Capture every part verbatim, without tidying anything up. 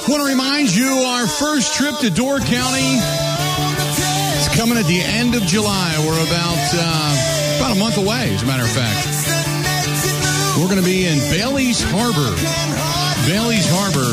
Want to remind you, our first trip to Door County is coming at the end of July. We're about uh, about a month away, as a matter of fact. We're going to be in Bailey's Harbor. Bailey's Harbor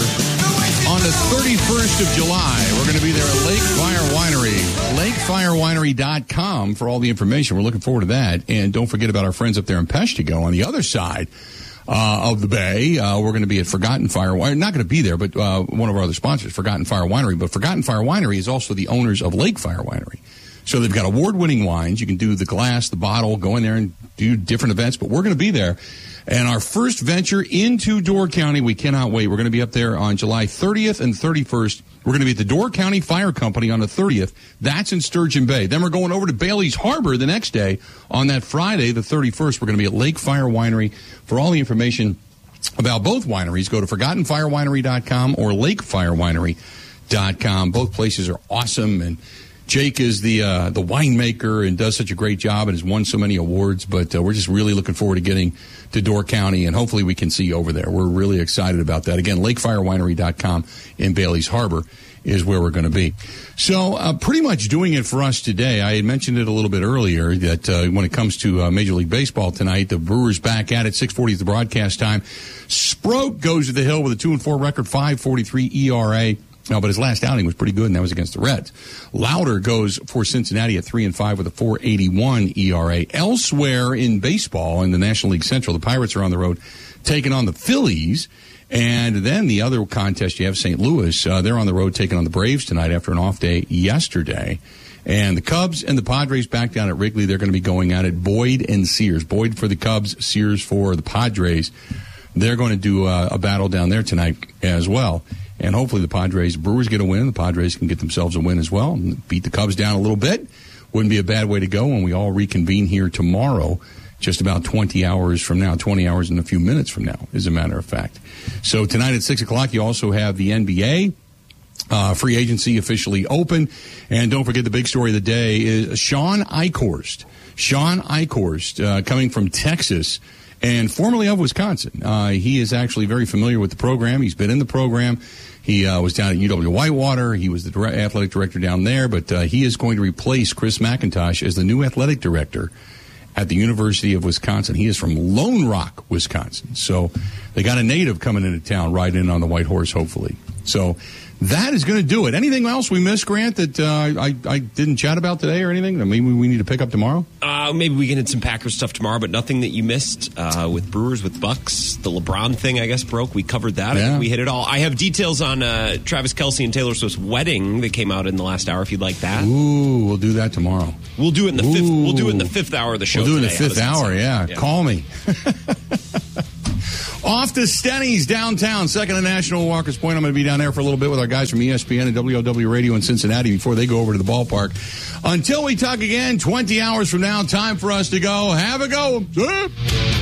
on the thirty-first of July. We're going to be there at Lake Fire Winery. lake fire winery dot com for all the information. We're looking forward to that. And don't forget about our friends up there in Peshtigo on the other side Uh, of the bay. Uh, we're going to be at Forgotten Fire Winery. Not going to be there, but uh, one of our other sponsors, Forgotten Fire Winery. But Forgotten Fire Winery is also the owners of Lake Fire Winery. So they've got award-winning wines. You can do the glass, the bottle, go in there and do different events. But we're going to be there. And our first venture into Door County, we cannot wait. We're going to be up there on July thirtieth and thirty-first. We're going to be at the Door County Fire Company on the thirtieth. That's in Sturgeon Bay. Then we're going over to Bailey's Harbor the next day. On that Friday, the thirty-first, we're going to be at Lake Fire Winery. For all the information about both wineries, go to forgotten fire winery dot com or lake fire winery dot com. Both places are awesome, and Jake is the uh, the winemaker and does such a great job and has won so many awards. But uh, we're just really looking forward to getting to Door County, and hopefully we can see you over there. We're really excited about that. Again, lake fire winery dot com in Bailey's Harbor is where we're going to be. So uh, pretty much doing it for us today. I had mentioned it a little bit earlier that uh, when it comes to uh, Major League Baseball tonight, the Brewers back at it. six forty is the broadcast time. Sproat goes to the hill with a two and four record, five forty-three E R A. No, but his last outing was pretty good, and that was against the Reds. Lauder goes for Cincinnati at three and five with a four eighty-one E R A. Elsewhere in baseball, in the National League Central, the Pirates are on the road taking on the Phillies. And then the other contest you have, Saint Louis, uh, they're on the road taking on the Braves tonight after an off day yesterday. And the Cubs and the Padres back down at Wrigley. They're going to be going at it. Boyd and Sears. Boyd for the Cubs, Sears for the Padres. They're going to do uh, a battle down there tonight as well. And hopefully the Padres, Brewers get a win. The Padres can get themselves a win as well and beat the Cubs down a little bit. Wouldn't be a bad way to go when we all reconvene here tomorrow, just about twenty hours from now, twenty hours and a few minutes from now, as a matter of fact. So tonight at six o'clock, you also have the N B A. Uh, free agency officially open. And don't forget the big story of the day is Sean Eichhorst. Sean Eichhorst, uh, coming from Texas and formerly of Wisconsin. Uh, he is actually very familiar with the program. He's been in the program. He uh, was down at U W Whitewater. He was the direct athletic director down there, but uh, he is going to replace Chris McIntosh as the new athletic director at the University of Wisconsin. He is from Lone Rock, Wisconsin. So they got a native coming into town, riding in on the white horse, hopefully. So that is going to do it. Anything else we missed, Grant, that uh, I, I didn't chat about today or anything that maybe we need to pick up tomorrow? Uh, maybe we can hit some Packers stuff tomorrow, but nothing that you missed uh, with Brewers, with Bucks. The LeBron thing, I guess, broke. We covered that. Yeah. I think we hit it all. I have details on uh, Travis Kelce and Taylor Swift's wedding that came out in the last hour, if you'd like that. Ooh, we'll do that tomorrow. We'll do it in the Ooh. fifth. We'll do it in the fifth hour of the show. We'll do it in today. the fifth hour, yeah. yeah. Call me. Off to Stenny's downtown, second and National Walker's Point. I'm going to be down there for a little bit with our guys from E S P N and W O W Radio in Cincinnati before they go over to the ballpark. Until we talk again, twenty hours from now, time for us to go. Have a go.